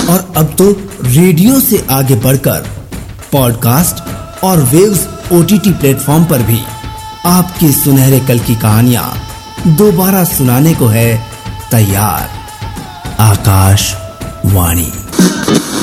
और अब तो रेडियो से आगे बढ़कर पॉडकास्ट और वेव्स OTT प्लेटफॉर्म पर भी आपके सुनहरे कल की कहानियां दोबारा सुनाने को है तैयार। आकाशवाणी।